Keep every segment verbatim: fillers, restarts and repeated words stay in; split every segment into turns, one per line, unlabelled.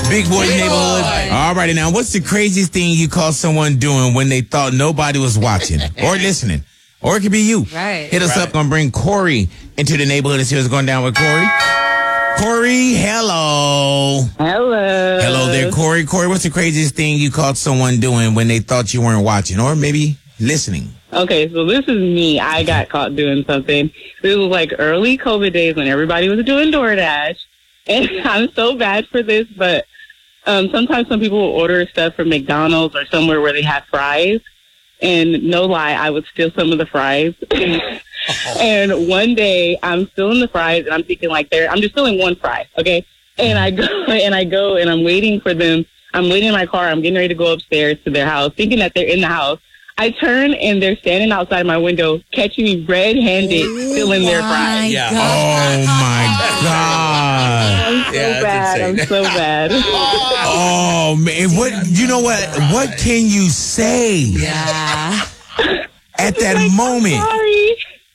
Big Boy Neighborhood. All righty, now, what's the craziest thing you caught someone doing when they thought nobody was watching or listening? Or it could be you.
Right.
Hit us
right.
up. Gonna bring Corey into the neighborhood and see what's going down with Corey. Corey, hello.
Hello.
Hello there, Corey. Corey, what's the craziest thing you caught someone doing when they thought you weren't watching or maybe listening?
Okay, so this is me. I got caught doing something. This was like early COVID days when everybody was doing DoorDash. And I'm so bad for this, but um, sometimes some people will order stuff from McDonald's or somewhere where they have fries. And no lie, I would steal some of the fries. And one day I'm stealing the fries and I'm thinking like they're, I'm just stealing one fry. Okay. And I go and I go and I'm waiting for them. I'm waiting in my car. I'm getting ready to go upstairs to their house, thinking that they're in the house. I turn and they're standing outside my window, catching me red-handed, stealing their fries.
Yeah.
Oh my God.
I'm so
Yeah, that's
bad. I'm
insane.
so bad.
Oh man. What you know what? What can you say
Yeah.
at that
Like,
moment?
I'm sorry.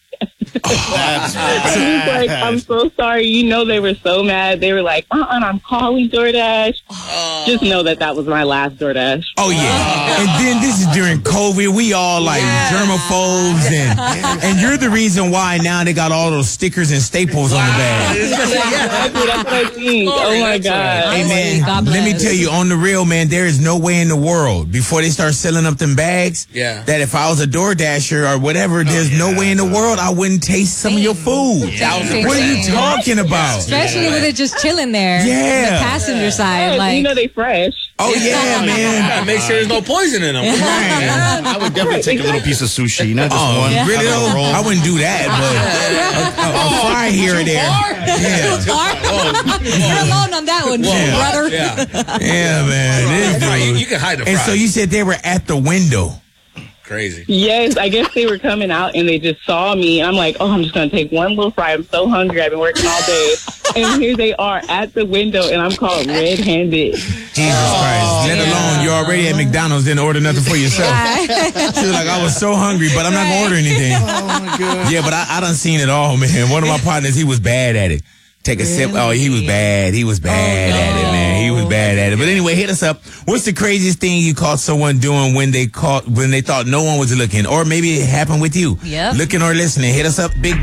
That's
I was like, I'm so sorry. You know, they were so mad. They were like, uh-uh, I'm calling DoorDash. Just know that that was my last DoorDash.
Oh yeah. And then this is during COVID. We all like germaphobes and and you're the reason why now they got all those stickers and staples on the bag.
Exactly, that's what I think. Oh, my God.
Hey man,
God
let me
bless.
tell you, on the real, man, there is no way in the world before they start selling up them bags
Yeah.
that if I was a DoorDasher or whatever, there's no way in the world I wouldn't taste some of your food.
Thousand
What are you
percent.
talking about?
Especially with it just chilling there.
Yeah.
The passenger side.
Yeah,
Like,
you know they fresh.
Oh yeah, man.
Gotta make sure there's no poison in them.
I would definitely take a little piece of sushi, not just
Oh,
one.
really
Have a
though?
roll.
I wouldn't do that, but a, a, a fry here or there. Yeah.
too far. You're alone on that one,
Yeah.
brother.
Yeah.
Yeah, man. This
Fry, you,
dude.
you can hide the
And
fries.
so you said they were at the window.
Crazy.
Yes, I guess they were coming out and they just saw me. And I'm like, oh, I'm just going to take one little fry. I'm so hungry. I've been working all day. And here they are at the window and I'm caught red-handed.
Jesus Christ. Let alone you're already at McDonald's, didn't order nothing for yourself. She was like, I was so hungry, but I'm not going to order anything.
Oh my God.
Yeah, but I, I done seen it all, man. One of my partners, he was bad at it. Take a sip. Oh, he was bad. He was bad at it, man. He was bad at it. But anyway, hit us up. What's the craziest thing you caught someone doing when they caught when they thought no one was looking, or maybe it happened with you?
Yep.
Looking or listening. Hit us up, Big